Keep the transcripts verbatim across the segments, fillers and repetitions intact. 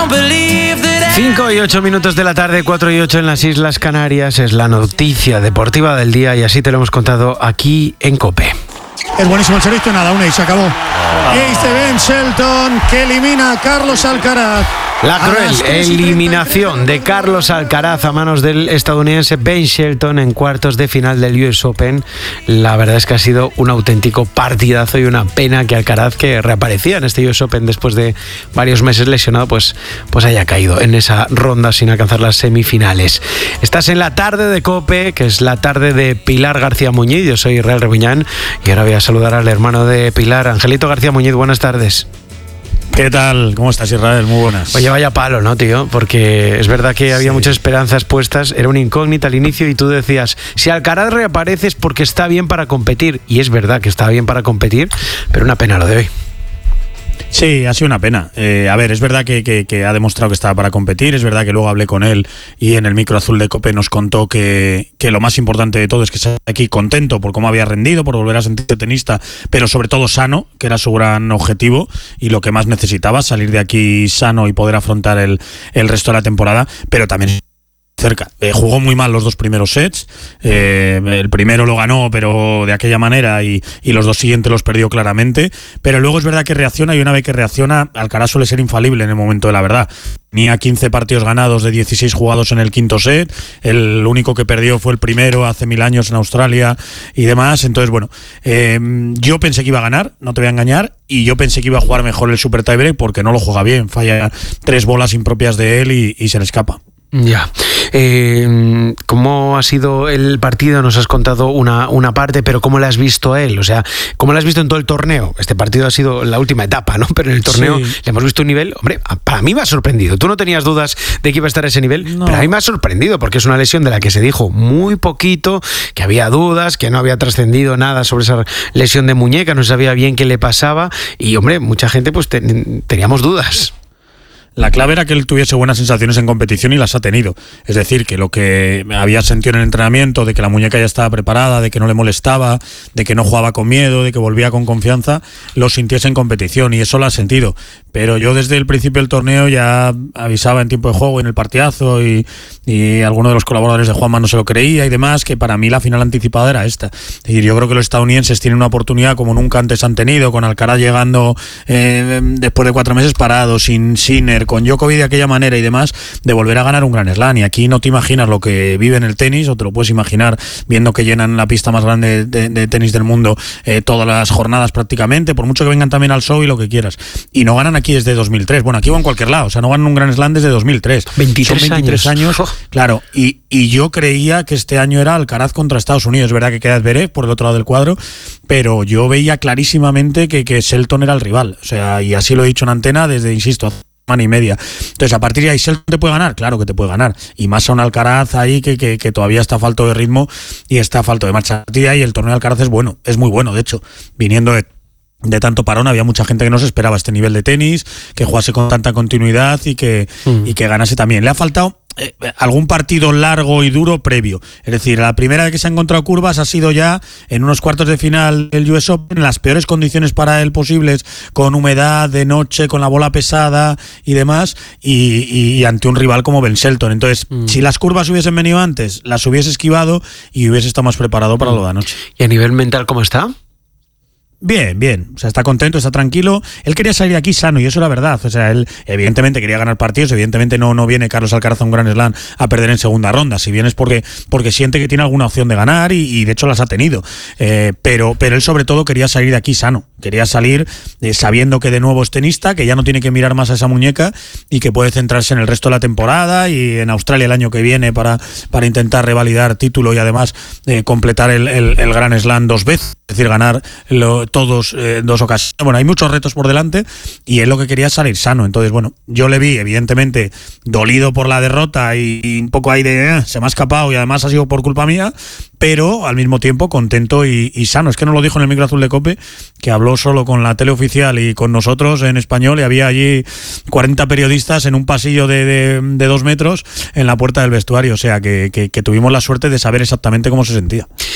cinco y ocho minutos de la tarde, cuatro y ocho en las Islas Canarias. Es la noticia deportiva del día y así te lo hemos contado aquí en COPE. Es buenísimo el servicio, nada, una y se acabó. Ace de Ben Shelton que elimina a Carlos Alcaraz. La cruel eliminación de Carlos Alcaraz a manos del estadounidense Ben Shelton en cuartos de final del U S Open. La verdad es que ha sido un auténtico partidazo y una pena que Alcaraz, que reaparecía en este U S Open después de varios meses lesionado, pues, pues haya caído en esa ronda sin alcanzar las semifinales. Estás en la tarde de COPE, que es la tarde de Pilar García Muñiz. Yo soy Israel Rebuñán y ahora voy a saludar al hermano de Pilar, Angelito García Muñiz. Buenas tardes. ¿Qué tal? ¿Cómo estás, Israel? Muy buenas. Oye, vaya palo, ¿no, tío? Porque es verdad que había sí. muchas esperanzas puestas, era una incógnita al inicio y tú decías, si Alcaraz reaparece es porque está bien para competir. Y es verdad que está bien para competir, pero una pena lo de hoy. Sí, ha sido una pena. Eh, a ver, es verdad que, que, que ha demostrado que estaba para competir, es verdad que luego hablé con él y en el micro azul de COPE nos contó que, que lo más importante de todo es que está aquí contento por cómo había rendido, por volver a sentirse tenista, pero sobre todo sano, que era su gran objetivo y lo que más necesitaba, salir de aquí sano y poder afrontar el, el resto de la temporada, pero también cerca. Eh, jugó muy mal los dos primeros sets, eh, el primero lo ganó pero de aquella manera y, y los dos siguientes los perdió claramente, pero luego es verdad que reacciona y una vez que reacciona Alcaraz suele ser infalible en el momento de la verdad. Tenía quince partidos ganados de dieciséis jugados en el quinto set, el único que perdió fue el primero hace mil años en Australia y demás, entonces bueno, eh, yo pensé que iba a ganar, no te voy a engañar, y yo pensé que iba a jugar mejor el Super Tiebreak porque no lo juega bien, falla tres bolas impropias de él y, y se le escapa. Ya. Eh, ¿Cómo ha sido el partido? Nos has contado una, una parte, pero ¿cómo le has visto a él? O sea, ¿cómo le has visto en todo el torneo? Este partido ha sido la última etapa, ¿no? Pero en el torneo sí. le hemos visto un nivel, hombre, para mí me ha sorprendido. Tú no tenías dudas de que iba a estar a ese nivel, no. pero a mí me ha sorprendido porque es una lesión de la que se dijo muy poquito, que había dudas, que no había trascendido nada sobre esa lesión de muñeca, no sabía bien qué le pasaba y, hombre, mucha gente pues te, teníamos dudas. La clave era que él tuviese buenas sensaciones en competición y las ha tenido. Es decir, que lo que había sentido en el entrenamiento, de que la muñeca ya estaba preparada, de que no le molestaba, de que no jugaba con miedo, de que volvía con confianza, lo sintiese en competición y eso lo ha sentido. Pero yo desde el principio del torneo ya avisaba en tiempo de juego, en el partidazo y, y alguno de los colaboradores de Juanma no se lo creía y demás, que para mí la final anticipada era esta. Es decir, yo creo que los estadounidenses tienen una oportunidad como nunca antes han tenido, con Alcaraz llegando eh, después de cuatro meses parado, sin Sinner, con Djokovic de aquella manera y demás, de volver a ganar un Grand Slam. Y aquí no te imaginas lo que vive en el tenis, o te lo puedes imaginar viendo que llenan la pista más grande de, de tenis del mundo eh, todas las jornadas prácticamente, por mucho que vengan también al show y lo que quieras. Y no ganan aquí desde dos mil tres. Bueno, aquí o en cualquier lado, o sea, no ganan un Grand Slam desde dos mil tres. veintitrés, Son veintitrés años. años claro, y, y yo creía que este año era Alcaraz contra Estados Unidos. Es verdad que queda Zverev por el otro lado del cuadro, pero yo veía clarísimamente que, que Shelton era el rival. O sea, y así lo he dicho en antena desde, insisto, hace semana y media. Entonces, a partir de ahí, ¿Shelton te puede ganar? Claro que te puede ganar. Y más a un Alcaraz ahí que, que, que todavía está falto de ritmo y está falto de marcha. Y el torneo de Alcaraz es bueno, es muy bueno, de hecho, viniendo de de tanto parón, había mucha gente que no se esperaba este nivel de tenis, que jugase con tanta continuidad y que, mm. y que ganase también. Le ha faltado eh, algún partido largo y duro previo. Es decir, la primera vez que se ha encontrado curvas ha sido ya en unos cuartos de final del U S Open, en las peores condiciones para él posibles, con humedad, de noche, con la bola pesada y demás, y, y, y ante un rival como Ben Shelton. Entonces, mm. si las curvas hubiesen venido antes, las hubiese esquivado y hubiese estado más preparado para mm. lo de anoche. ¿Y a nivel mental cómo está? Bien, bien, o sea, está contento, está tranquilo. Él quería salir de aquí sano y eso es la verdad. O sea, él evidentemente quería ganar partidos, evidentemente no, no viene Carlos Alcaraz a un Grand Slam a perder en segunda ronda. Si bien es porque, porque siente que tiene alguna opción de ganar y, y de hecho las ha tenido. Eh, pero, pero él sobre todo quería salir de aquí sano. Quería salir eh, sabiendo que de nuevo es tenista, que ya no tiene que mirar más a esa muñeca y que puede centrarse en el resto de la temporada y en Australia el año que viene para, para intentar revalidar título y además eh, completar el, el, el Grand Slam dos veces. Es decir, ganar lo, todos eh, dos ocasiones. Bueno, hay muchos retos por delante y él lo que quería es salir sano. Entonces, bueno, yo le vi, evidentemente, dolido por la derrota y, y un poco ahí de eh, se me ha escapado y además ha sido por culpa mía, pero al mismo tiempo contento y, y sano. Es que no lo dijo en el micro azul de COPE, que habló solo con la tele oficial y con nosotros en español, y había allí cuarenta periodistas en un pasillo de, de, de dos metros en la puerta del vestuario. O sea, que, que, que tuvimos la suerte de saber exactamente cómo se sentía.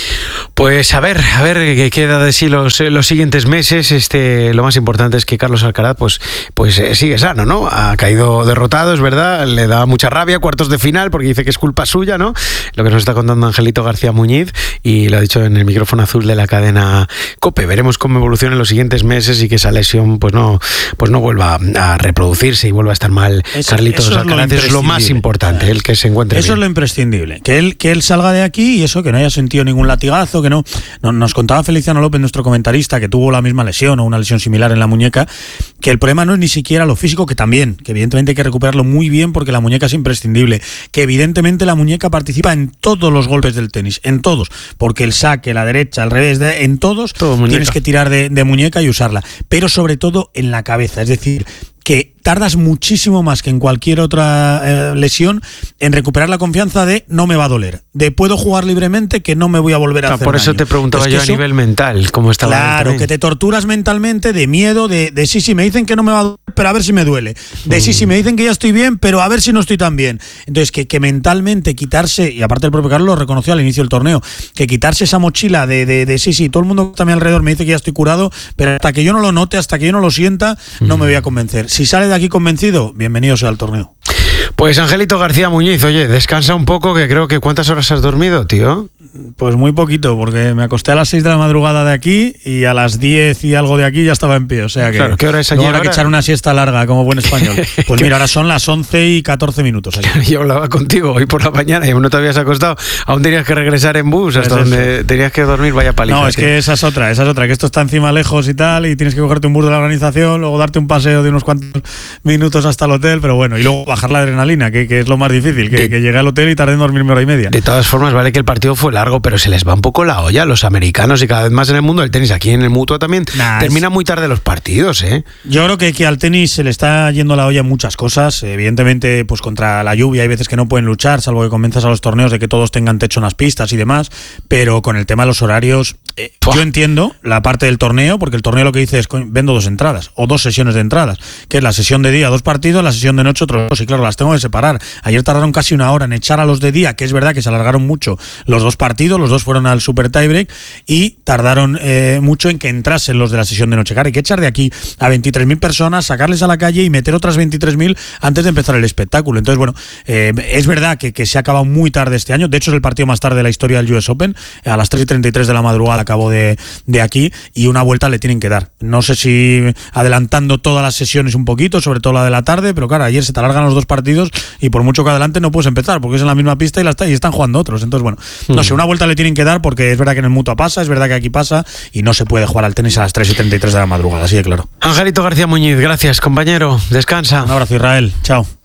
Pues a ver, a ver qué queda de sí los, los siguientes meses. Este, lo más importante es que Carlos Alcaraz pues, pues eh, sigue sano, ¿no? Ha caído derrotado, es verdad, le da mucha rabia, cuartos de final, porque dice que es culpa suya, ¿no? Lo que nos está contando Angelito García Muñiz, y lo ha dicho en el micrófono azul de la cadena COPE. Veremos cómo evoluciona en los siguientes meses y que esa lesión pues no, pues no vuelva a reproducirse y vuelva a estar mal. Eso, Carlitos eso Alcaraz es lo, es lo más importante, el que se encuentre Eso bien. Es lo imprescindible, que él, que él salga de aquí y eso, que no haya sentido ningún latigazo, que no, no. Nos contaba Feliciano López, nuestro comentarista, que tuvo la misma lesión o una lesión similar en la muñeca, que el problema no es ni siquiera lo físico, que también, que evidentemente hay que recuperarlo muy bien porque la muñeca es imprescindible, que evidentemente la muñeca participa en todos los golpes del tenis, en todos, porque el saque, la derecha, al revés, de, en todos Todo tienes que tirar de, de muñeca y usarla, pero sobre todo en la cabeza, es decir, que tardas muchísimo más que en cualquier otra eh, lesión en recuperar la confianza de no me va a doler, de puedo jugar libremente, que no me voy a volver a o sea, hacer por eso daño. te preguntaba yo a nivel mental cómo estaba. Claro, que te torturas mentalmente de miedo, de, de sí, sí, me dicen que no me va a doler, pero a ver si me duele, de sí, sí, me dicen que ya estoy bien, pero a ver si no estoy tan bien. Entonces, que, que mentalmente quitarse, y aparte el propio Carlos lo reconoció al inicio del torneo, que quitarse esa mochila de, de, de sí, sí, todo el mundo que está a mi alrededor me dice que ya estoy curado, pero hasta que yo no lo note, hasta que yo no lo sienta, no me voy a convencer. Si sale de aquí convencido, bienvenido sea al torneo. Pues Angelito García Muñiz, oye, descansa un poco, que creo que ¿cuántas horas has dormido, tío? Pues muy poquito, porque me acosté a las seis de la madrugada de aquí y a las diez y algo de aquí ya estaba en pie, o sea que... Claro, ¿qué hora es allí? Habrá que echar una siesta larga, como buen español. Pues mira, ahora son las once y catorce minutos. Aquí. Yo hablaba contigo hoy por la mañana y aún no te habías acostado, aún tenías que regresar en bus hasta pues donde eso. Tenías que dormir, vaya paliza. No, es que esa es otra, esa es otra, que esto está encima lejos y tal, y tienes que cogerte un bus de la organización, luego darte un paseo de unos cuantos minutos hasta el hotel, pero bueno, y luego bajar la adrenalina, que, que es lo más difícil, que, de, que llegué al hotel y tardé en dormirme hora y media. De todas formas, vale que el partido fue largo, pero se les va un poco la olla a los americanos y cada vez más en el mundo del tenis, aquí en el Mutua también, nah, termina muy tarde los partidos, ¿eh? Yo creo que, que al tenis se le está yendo la olla en muchas cosas, evidentemente pues contra la lluvia hay veces que no pueden luchar, salvo que convenzas a los torneos de que todos tengan techo en las pistas y demás, pero con el tema de los horarios, eh, yo entiendo la parte del torneo, porque el torneo lo que dice es, vendo dos entradas, o dos sesiones de entradas, que es la sesión de día, dos partidos, la sesión de noche, otros dos, y claro, las tengo que separar. Ayer tardaron casi una hora en echar a los de día, que es verdad que se alargaron mucho los dos partidos, los dos fueron al super tiebreak, y tardaron eh, mucho en que entrasen los de la sesión de noche. Claro, hay que echar de aquí a veintitrés mil personas, sacarles a la calle y meter otras veintitrés mil antes de empezar el espectáculo. Entonces, bueno, eh, es verdad que, que se ha acabado muy tarde este año, de hecho es el partido más tarde de la historia del U S Open, a las tres y treinta y tres de la madrugada acabó de, de aquí, y una vuelta le tienen que dar. No sé si adelantando todas las sesiones un poquito, sobre todo la de la tarde, pero claro, ayer se te alargan los dos partidos y por mucho que adelante no puedes empezar, porque es en la misma pista y, la está, y están jugando otros. Entonces, bueno, no sé, una vuelta le tienen que dar, porque es verdad que en el Mutua pasa, es verdad que aquí pasa, y no se puede jugar al tenis a las tres y treinta y tres de la madrugada, así de claro. Angelito García Muñiz, gracias, compañero, descansa. Un abrazo, Israel, chao.